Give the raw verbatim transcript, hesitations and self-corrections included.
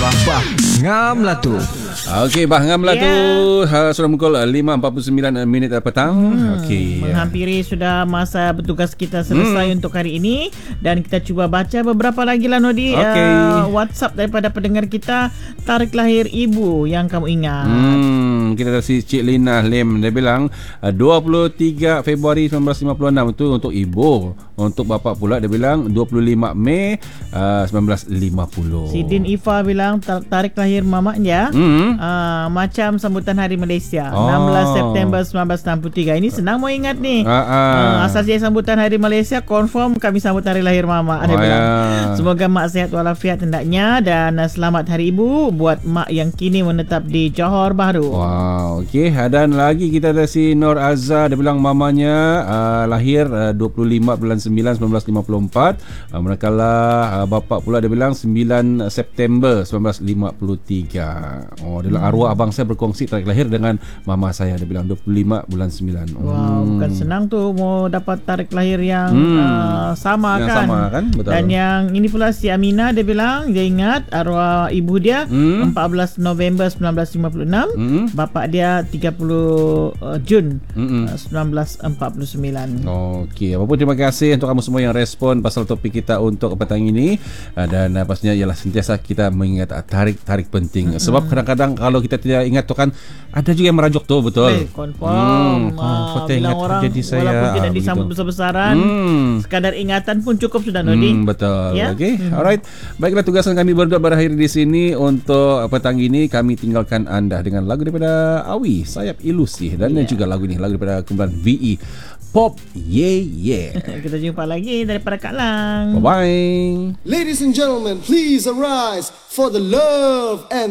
Bah bah ngam lah tu. Okey, bah ngam lah tu. Ha, sudah pukul lima empat puluh sembilan minit petang. Hmm, Okey. Menghampiri sudah masa bertugas kita selesai hmm. untuk hari ini. Dan kita cuba baca beberapa lagi lah Nodi, okay. uh, WhatsApp daripada pendengar kita. Tarikh lahir ibu yang kamu ingat. Hmm, kita ada si Cik Lina Lim. Dia bilang dua puluh tiga Februari seribu sembilan ratus lima puluh enam itu untuk ibu. Untuk bapa pula dia bilang dua puluh lima Mei uh, seribu sembilan ratus lima puluh. Si Din Ifa bilang tarikh lahir mamanya hmm. uh, macam sambutan Hari Malaysia, oh. enam belas September seribu sembilan ratus enam puluh tiga. Ini senang mau ingat ni. uh, uh. Uh, Asal dia sambutan Hari Malaysia, confirm kami sambut hari lahir mama. Ada oh, bilang ya. Semoga mak sihat walafiat hendaknya. Dan uh, selamat Hari Ibu buat mak yang kini menetap di Johor Bahru. Wow, okey. Dan lagi kita ada si Nur Azza. Dia bilang mamanya uh, lahir uh, dua puluh lima bulan sembilan seribu sembilan ratus lima puluh empat. uh, Manakala uh, bapa pula dia bilang sembilan September seribu sembilan ratus lima puluh tiga. Oh, dia bilang hmm. arwah abang saya berkongsi tarikh lahir dengan mama saya. Dia bilang dua puluh lima bulan sembilan. Wow, hmm. bukan senang tu mau dapat tarikh lahir yang hmm. uh, sama yang kan. Sama kan? Betul. Dan yang ini pula si Amina, dia bilang dia ingat arwah ibu dia hmm. empat belas November seribu sembilan ratus lima puluh enam. Hmm. Bapa dia tiga puluh Jun hmm. seribu sembilan ratus empat puluh sembilan. Okey, apa pun terima kasih untuk kamu semua yang respon pasal topik kita untuk petang ini. Dan uh, pastinya ialah sentiasa kita mengingat uh, tarik-tarik penting. Hmm. Sebab kadang-kadang kalau kita tidak ingat tu kan ada juga yang merajuk tu, betul. Eh, confirm. Hmm. Ah, bilang orang jadi saya, walaupun tidak ah, disambut besar-besaran, hmm. sekadar ingatan pun cukup sudah Nodi. Hmm, betul. Ya? Okey. Hmm. Alright. Baiklah, tugasan kami berdua berakhir di sini untuk petang ini. Kami tinggalkan anda dengan lagu daripada Awi, Sayap Ilusi, dan yeah. juga lagu ini lagu daripada kumpulan V E Pop Yeah Yeah. Kita jumpa lagi daripada Kak Lang. Bye bye. Ladies and gentlemen, please arise for the love and